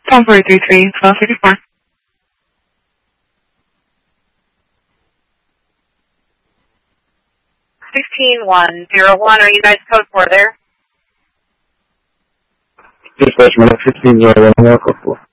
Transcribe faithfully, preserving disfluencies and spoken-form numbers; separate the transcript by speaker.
Speaker 1: one four three three, twelve fifty-four.
Speaker 2: sixteen one zero one, are you guys code four there?
Speaker 3: Dispatch, man, fifteen zero one, code four.